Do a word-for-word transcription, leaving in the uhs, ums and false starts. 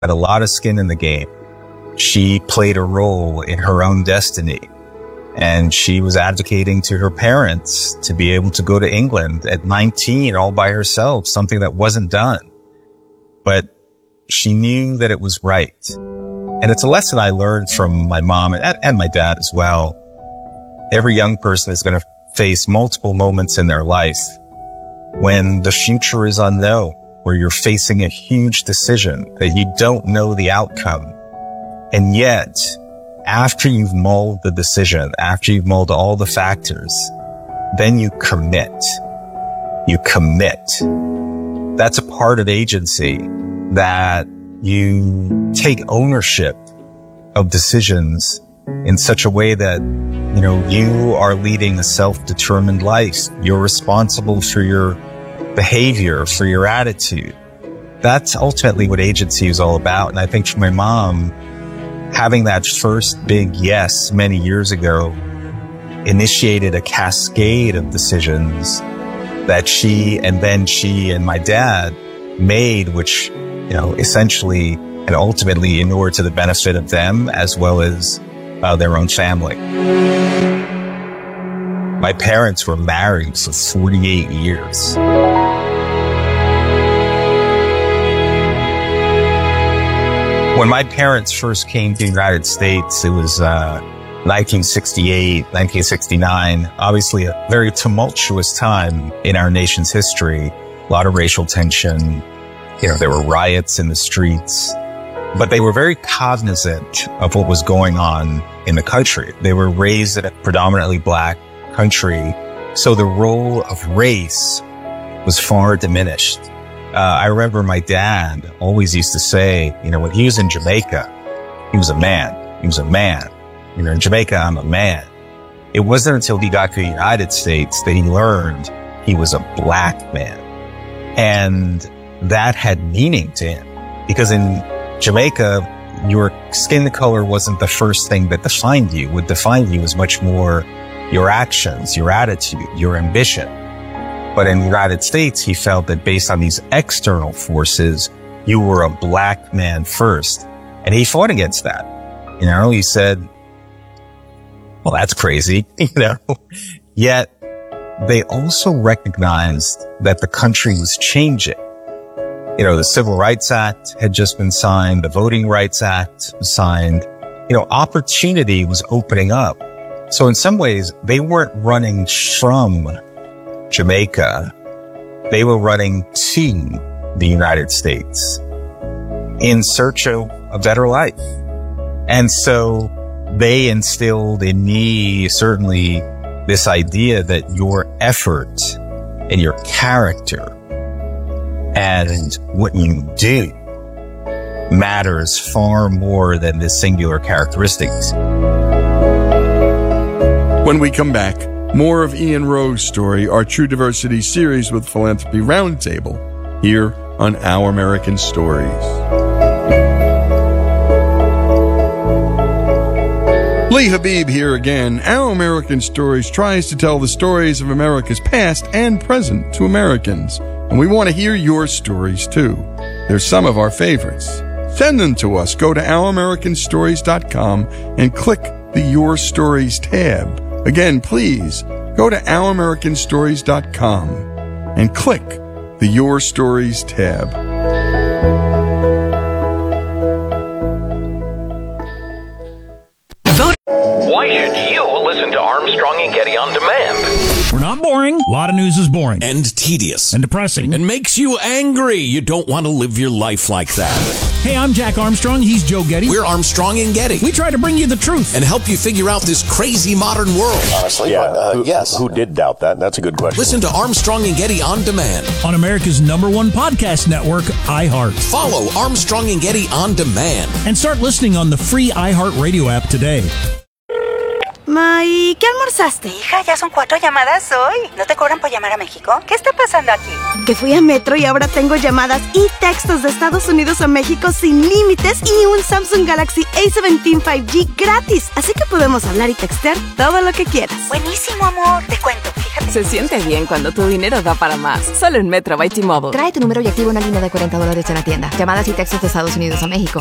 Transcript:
had a lot of skin in the game. She played a role in her own destiny. And she was advocating to her parents to be able to go to England at nineteen all by herself, something that wasn't done. But she knew that it was right. And it's a lesson I learned from my mom and, and my dad as well. Every young person is going to face multiple moments in their life when the future is unknown, where you're facing a huge decision that you don't know the outcome. And yet, after you've mulled the decision, after you've mulled all the factors, then you commit. You commit. That's a part of agency, that you take ownership of decisions in such a way that, you know, you are leading a self-determined life. You're responsible for your behavior, for your attitude. That's ultimately what agency is all about. And I think for my mom, having that first big yes many years ago initiated a cascade of decisions that she and then she and my dad made, which, you know, essentially and ultimately inured to the benefit of them as well as uh, their own family. My parents were married for forty-eight years. When my parents first came to the United States, it was uh, nineteen sixty-eight, nineteen sixty-nine, obviously a very tumultuous time in our nation's history. A lot of racial tension. You know, there were riots in the streets, but they were very cognizant of what was going on in the country. They were raised in a predominantly black country, so the role of race was far diminished. Uh, I remember my dad always used to say, you know, when he was in Jamaica, he was a man. He was a man. You know, in Jamaica, I'm a man. It wasn't until he got to the United States that he learned he was a black man. And that had meaning to him, because in Jamaica, your skin color wasn't the first thing that defined you. What defined you was much more your actions, your attitude, your ambition. But in the United States, he felt that based on these external forces, you were a black man first. And he fought against that. You know, he said, well, that's crazy, you know. Yet they also recognized that the country was changing. You know, the Civil Rights Act had just been signed. The Voting Rights Act was signed. You know, opportunity was opening up. So in some ways, they weren't running from Jamaica. They were running to the United States in search of a better life. And so they instilled in me certainly this idea that your effort and your character and what you do matters far more than the singular characteristics. When we come back, more of Ian Rowe's story, our True Diversity series with Philanthropy Roundtable, here on Our American Stories. Lee Habib here again. Our American Stories tries to tell the stories of America's past and present to Americans. And we want to hear your stories too. They're some of our favorites. Send them to us. Go to our american stories dot com and click the Your Stories tab. Again, please go to our american stories dot com and click the Your Stories tab. Why should you listen to Armstrong and Getty on demand? We're not boring. A lot of news is boring. And tedious. And depressing. And makes you angry. You don't want to live your life like that. Hey, I'm Jack Armstrong. He's Joe Getty. We're Armstrong and Getty. We try to bring you the truth. And help you figure out this crazy modern world. Honestly, yeah, but, uh, who, yes. Who did doubt that? That's a good question. Listen to Armstrong and Getty on demand. On America's number one podcast network, iHeart. Follow Armstrong and Getty on demand. And start listening on the free iHeart Radio app today. Ma, ¿y qué almorzaste? Hija, ya son cuatro llamadas hoy. ¿No te cobran por llamar a México? ¿Qué está pasando aquí? Que fui a Metro y ahora tengo llamadas y textos de Estados Unidos a México sin límites y un Samsung Galaxy A diecisiete cinco G gratis. Así que podemos hablar y textear todo lo que quieras. Buenísimo, amor. Te cuento. Fíjate Se siente bien cuando tu dinero da para más. Solo en Metro by T-Mobile. Trae tu número y activa una línea de cuarenta dólares en la tienda. Llamadas y textos de Estados Unidos a México.